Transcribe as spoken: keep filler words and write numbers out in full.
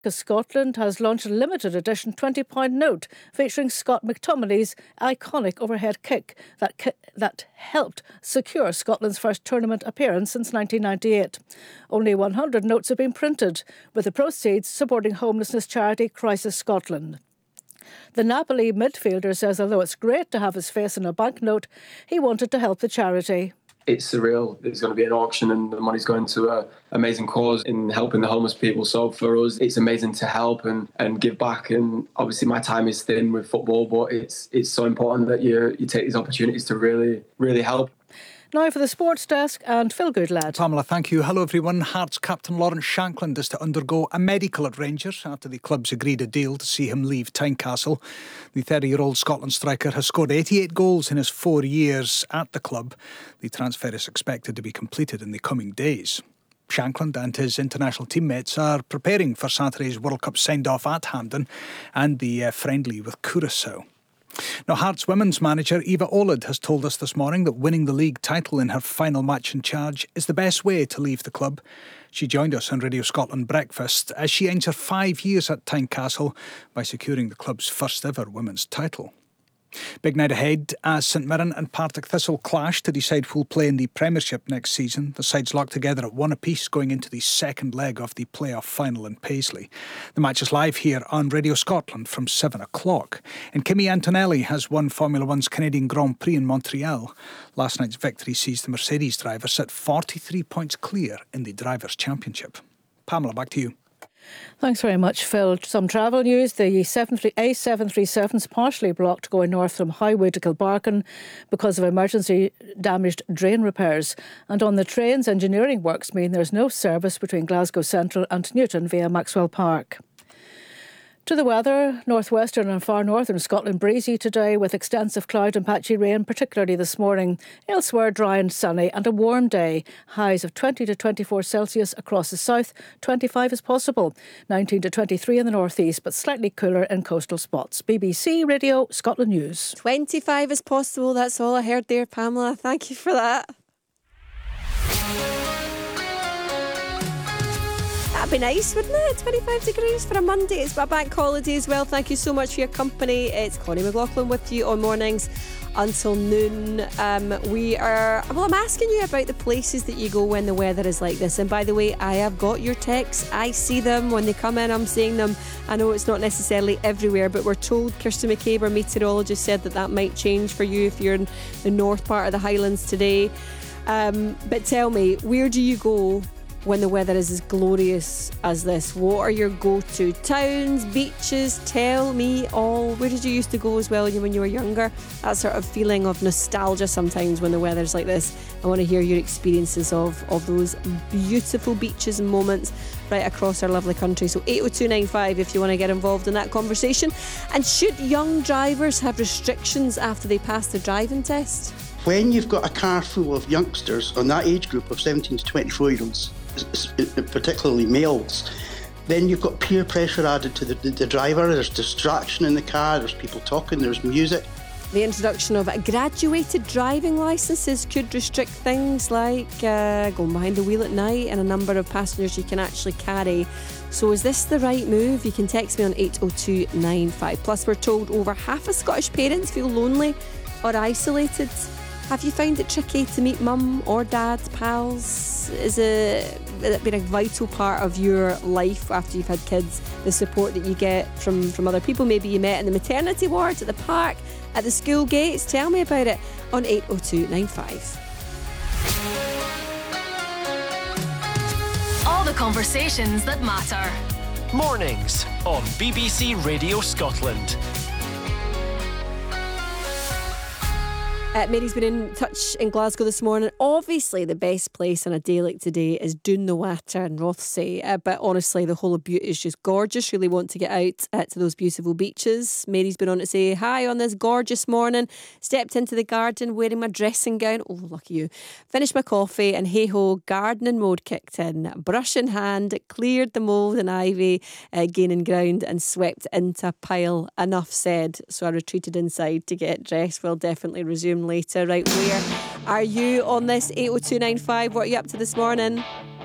Because Scotland has launched a limited edition twenty point note featuring Scott McTominay's iconic overhead kick that ki- that helped secure Scotland's first tournament appearance since nineteen ninety-eight. Only one hundred notes have been printed, with the proceeds supporting homelessness charity Crisis Scotland. The Napoli midfielder says although it's great to have his face in a banknote, he wanted to help the charity. It's surreal. There's going to be an auction and the money's going to an amazing cause in helping the homeless people. So for us, it's amazing to help and, and give back. And obviously my time is thin with football, but it's it's so important that you you take these opportunities to really, really help. Now for the sports desk and Phil Goodlad. Pamela, thank you. Hello everyone. Hearts captain Lawrence Shankland is to undergo a medical at Rangers after the club's agreed a deal to see him leave Tynecastle. The thirty-year-old Scotland striker has scored eighty-eight goals in his four years at the club. The transfer is expected to be completed in the coming days. Shankland and his international teammates are preparing for Saturday's World Cup send-off at Hampden and the uh, friendly with Curaçao. Now, Hearts women's manager Eva Olid has told us this morning that winning the league title in her final match in charge is the best way to leave the club. She joined us on Radio Scotland Breakfast as she ends her five years at Tynecastle by securing the club's first ever women's title. Big night ahead as St Mirren and Partick Thistle clash to decide who'll play in the Premiership next season. The sides locked together at one apiece going into the second leg of the playoff final in Paisley. The match is live here on Radio Scotland from seven o'clock. And Kimi Antonelli has won Formula One's Canadian Grand Prix in Montreal. Last night's victory sees the Mercedes driver set forty-three points clear in the Drivers' Championship. Pamela, back to you. Thanks very much, Phil. Some travel news. The A seven thirty-seven is partially blocked going north from Highway to Kilbarcon because of emergency damaged drain repairs. And on the trains, engineering works mean there's no service between Glasgow Central and Newton via Maxwell Park. To the weather, northwestern and far northern Scotland breezy today with extensive cloud and patchy rain, particularly this morning. Elsewhere dry and sunny and a warm day. Highs of twenty to twenty-four Celsius across the south, twenty-five is possible. nineteen to twenty-three in the northeast, but slightly cooler in coastal spots. B B C Radio Scotland News. twenty-five is possible, that's all I heard there, Pamela. Thank you for that. That'd be nice, wouldn't it? twenty-five degrees for a Monday. It's a bank holiday as well. Thank you so much for your company. It's Connie McLaughlin with you on mornings until noon. Um, we are, well, I'm asking you about the places that you go when the weather is like this. And by the way, I have got your texts. I see them when they come in. I'm seeing them. I know it's not necessarily everywhere, but we're told Kirsty McCabe, our meteorologist, said that that might change for you if you're in the north part of the Highlands today. Um, but tell me, where do you go when the weather is as glorious as this? What are your go-to towns, beaches? Tell me all. Where did you used to go as well when you were younger? That sort of feeling of nostalgia sometimes when the weather's like this. I want to hear your experiences of, of those beautiful beaches and moments right across our lovely country. So eight oh two nine five if you want to get involved in that conversation. And should young drivers have restrictions after they pass the driving test? When you've got a car full of youngsters on that age group of seventeen to twenty-four year olds, particularly males, then you've got peer pressure added to the, the, the driver. There's distraction in the car, there's people talking, there's music. The introduction of graduated driving licences could restrict things like uh, going behind the wheel at night and a number of passengers you can actually carry. So is this the right move? You can text me on eight oh two nine five. Plus we're told over half of Scottish parents feel lonely or isolated. Have you found it tricky to meet mum or dad, pals? Is it, has it been a vital part of your life after you've had kids? The support that you get from, from other people, maybe you met in the maternity ward, at the park, at the school gates? Tell me about it on eight oh two nine five. All the conversations that matter. Mornings on B B C Radio Scotland. Uh, Mary's been in touch in Glasgow this morning. Obviously, the best place on a day like today is Doon the Water and Rothsay. Uh, but honestly, the whole of Bute is just gorgeous. Really want to get out uh, to those beautiful beaches. Mary's been on to say hi on this gorgeous morning. Stepped into the garden wearing my dressing gown. Oh, lucky you. Finished my coffee and hey-ho, gardening mode kicked in. Brush in hand, cleared the mould and ivy, uh, gaining ground and swept into a pile. Enough said. So I retreated inside to get dressed. We'll definitely resume later. Right, where are you on this eight oh two nine five? What are you up to this morning?